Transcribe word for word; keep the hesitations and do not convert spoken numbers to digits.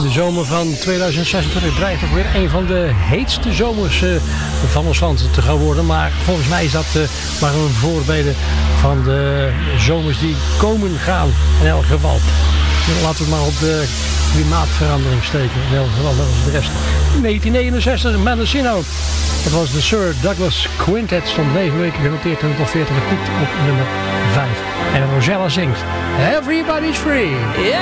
De zomer van tweeduizend zesentwintig dreigt toch weer een van de heetste zomers uh, van ons land te gaan worden. Maar volgens mij is dat uh, maar een voorbede van de zomers die komen gaan in elk geval. Laten we het maar op de klimaatverandering steken. In elk geval, dat was de rest. negentien negenenzestig, Mendocino. Dat was de Sir Douglas Quintet. Stond negen weken genoteerd in de top veertig. Gepiekt op nummer vijf. En Rosella zingt Everybody's Free. Yeah!